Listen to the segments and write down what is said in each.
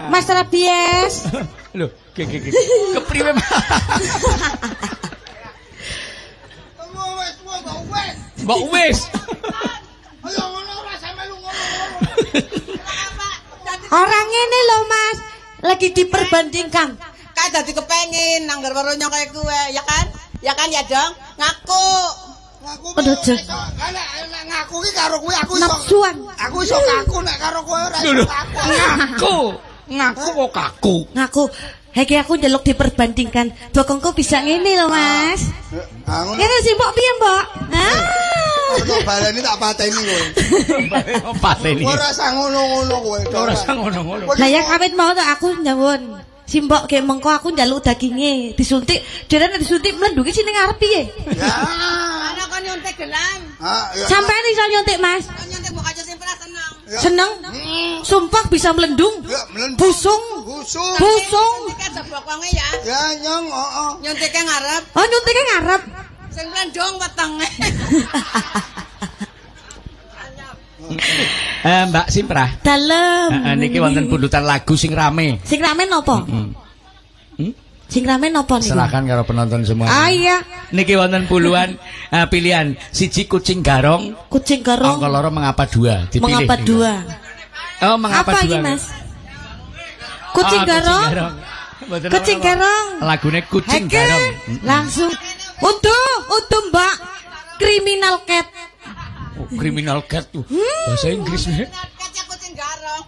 Mas Rabies. Lho, kepriwe Mas? Mbok wis. Ayo ngono ora sampe lu ngono. Orang ngene lho Mas, lagi diperbandingkan. Kae dadi kepengin nanggar karo nyok kaya kowe, ya kan? Ya kan ya, Dong? Ngaku. Ngaku. Nek ngaku ki karo kowe aku iso. Napsuan. Aku iso ngaku nek karo kowe ora iso ngaku. Ngaku kok kaku. Ngaku. Heki aku njaluk diperbandingkan. Bokongku bisa ngene lho Mas. Ngene sih Mbok piye Mbok? Kok baleni tak pateni kowe. Pateni. Ora usah ngono-ngono kowe. Ora usah ngono-ngono. Lah ya kawit mau to aku nyuwun. Simbok ge mengko aku njaluk daginge disuntik. Dhewe nek disuntik mlendunge sing ngarep piye? Ya. Ana kon nyuntik gelam. Sampeyan iso nyuntik Mas. Kon nyuntik mbok aja sing seneng. Seneng? Sumpah bisa melendung. Ya, melendung. Busung. Nyuntik jebok wonge ya. Ya nyong, heeh. Nyuntike ngarep. Oh, nyuntike ngarep. Sing melendung wetenge. Mbak Simprah. Dalem. Niki wonten pundutan lagu sing rame. Sing rame napa? Sing rame napa niku? Silakan karo penonton semua. Ah iya. Niki wonten puluhan pilihan. Siji kucing garong. Kucing garong. Angka loro mengapa dua? Dipilih. Mengapa dua? Oh, mengapa apa dua? Apa iki, Mas? Kucing garong. Kucing garong. Lagune kucing Heke. garong. Langsung. Utuh Mbak. Criminal Cat. Oh, criminal cat tuh. Bahasa Inggris ya. Kaca kucing garong.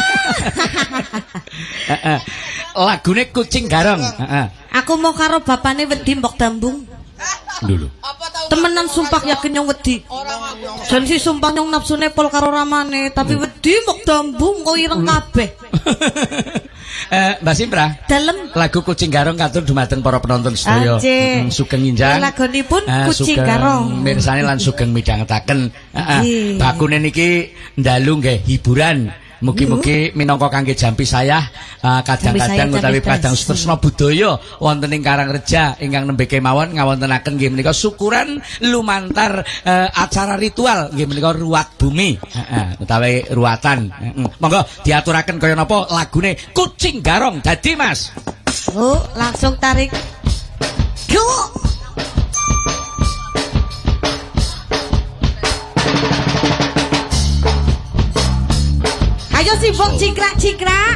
Lagune kucing garong. Aku mau karo bapane wedi mbok dambung. Dulu. Apa tau Temenan sumpah yakin nyong wedi. Jan si sumpah nyong nafsune pol karo ramane, tapi wedi mbok dambung kok ireng kabeh. Mbak Simprah. Dalem Lagu kucing garong katur dumateng para penonton sedaya. Sugeng injang. Lagunipun kucing garong. Mirsani lan sugeng midhangetaken. Bakune niki ndalu nggih hiburan. Mugi-mugi minangka kangge jampi saya kadang-kadang utawi kadang tresna budaya wonten ing Karangreja ingkang nembe kemawon ngawontenaken nggih menika syukuran lumantar acara ritual nggih menika ruwat bumi utawi ruwatan. Monggo diaturaken kaya napa lagune kucing garong dadi Mas. Oh, langsung tarik. Go. Ayo sibuk cikrak-cikrak.